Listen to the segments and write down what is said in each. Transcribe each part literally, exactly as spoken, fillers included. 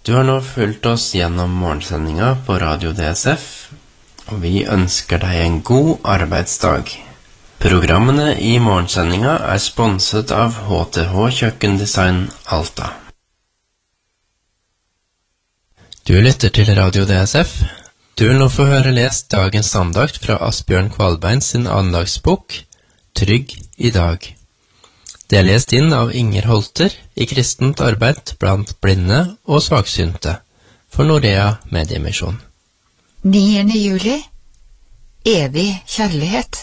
Du har nå fulgt oss gjennom morgensendinga på Radio D S F, og vi ønsker deg en god arbeidsdag. Programmene i morgensendinga er sponset av H T H Kjøkkendesign Alta. Du lytter til Radio D S F. Du vil nå få høre lest dagens andakt fra Asbjørn Kvalbein sin andagsbok Trygg i dag. Det er lest inn av Inger Holter i kristent arbeid blant blinde og svaksynte for Norea Mediemisjon. niende juli. Evig kjærlighet.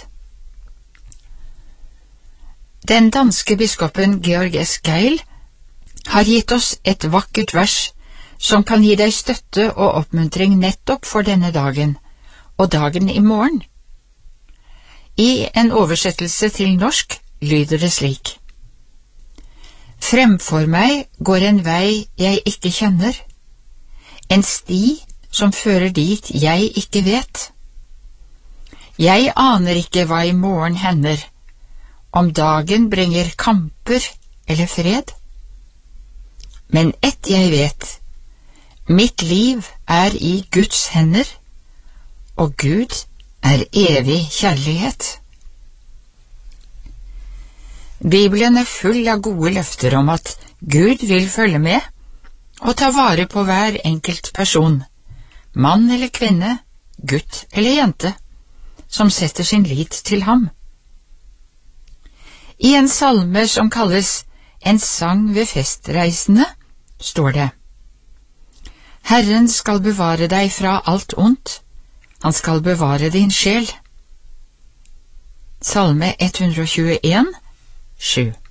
Den danske biskopen Georg S. Geil har gitt oss et vakkert vers som kan gi deg støtte og oppmuntring nettopp for denne dagen, og dagen i morgen. I en oversettelse til norsk lyder det slik: Fremfor meg går en vei jeg ikke kjenner, en sti som fører dit jeg ikke vet. Jeg aner ikke hva i morgen hender, om dagen bringer kamper eller fred. Men ett jeg vet, mitt liv er i Guds hender, og Gud er evig kjærlighet. Bibelen er full av gode løfter om at Gud vil følge med og ta vare på hver enkelt person, mann eller kvinne, gutt eller jente, som setter sin lit til ham. I en salme som kalles En sang ved festreisende, står det: Herren skal bevare deg fra alt ondt, han skal bevare din sjel. Salme ett hundre og tjueen, sju.